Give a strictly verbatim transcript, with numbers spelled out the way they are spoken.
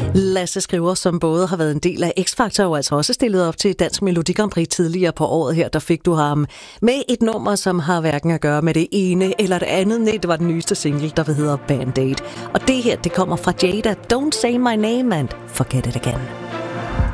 Lasse Skriver, som både har været en del af X-Factor og altså også stillet op til Dansk Melodi Grand Prix tidligere på året her, der fik du ham med et nummer, som har hverken at gøre med det ene eller det andet. Nej, det var den nyeste single, der hedder Band-Aid. Og det her, det kommer fra Jada, Don't Say My Name and Forget It Again.